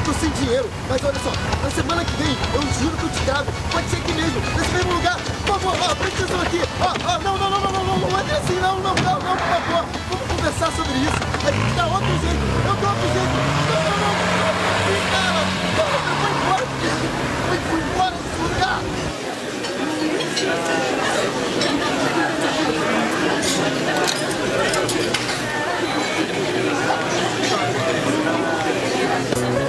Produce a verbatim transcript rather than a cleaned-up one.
tô sem dinheiro. Mas olha só, na semana que vem, eu juro que eu te trago. Pode ser aqui mesmo, nesse mesmo lugar. Por favor, ó, presta atenção aqui. Ó, ó, não, não, não, não, não, não, não entre assim, não, não, não, não, por favor. Vamos conversar sobre isso. A gente dá outro jeito, eu dou outro jeito. Não,